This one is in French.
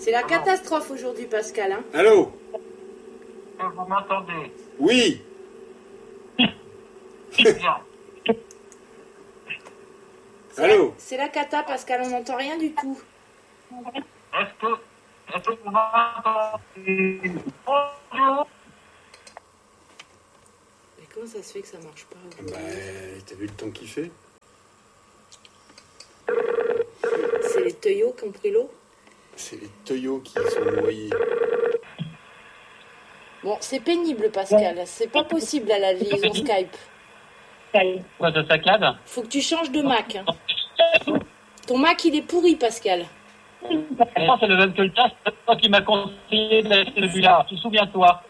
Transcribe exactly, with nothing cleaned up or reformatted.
C'est la catastrophe aujourd'hui, Pascal. Hein. Allô? Vous m'entendez? Oui. Bien. Allô? C'est la cata, Pascal, on n'entend rien du tout. Est-ce que, est-ce que vous m'entendez? Bonjour. Mais comment ça se fait que ça marche pas? Bah, t'as vu le temps qu'il fait? C'est les teuillots qui ont pris l'eau? C'est les teuillots qui sont noyés. Bon, c'est pénible, Pascal. C'est pas possible à la liaison Skype. Quoi, ça saccade? Faut que tu changes de Mac. Hein. Ton Mac, il est pourri, Pascal. C'est le même que le tien, c'est toi qui m'as conseillé de celui-là. Tu te souviens-toi?